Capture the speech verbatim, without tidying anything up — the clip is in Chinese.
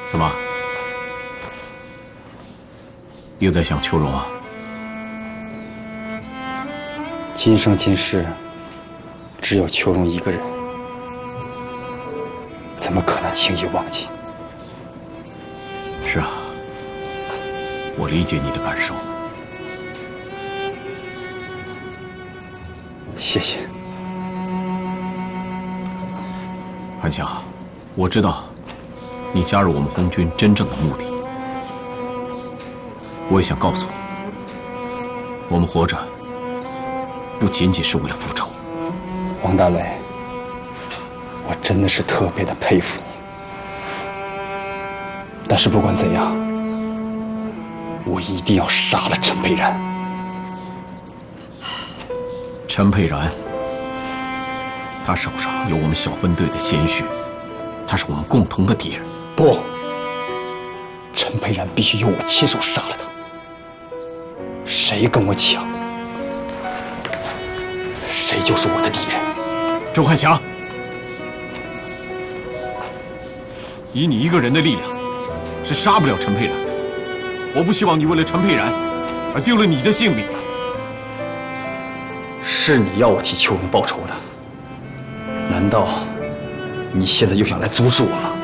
怎么，又在想秋荣啊？ 今生今世，只有秋荣一个人，怎么可能轻易忘记？ 是啊，我理解你的感受。 谢谢。 韩夏，我知道你加入我们红军真正的目的，我也想告诉你，我们活着不仅仅是为了复仇。 王大雷，我真的是特别的佩服你。但是不管怎样，我一定要杀了陈佩然。 陈佩然，他手上有我们小分队的鲜血，他是我们共同的敌人。 不，陈佩然必须由我亲手杀了他。谁跟我抢，谁就是我的敌人。 周汉祥，以你一个人的力量，是杀不了陈佩然的。我不希望你为了陈佩然而丢了你的性命。 是你要我替秋荣报仇的，难道你现在又想来阻止我吗？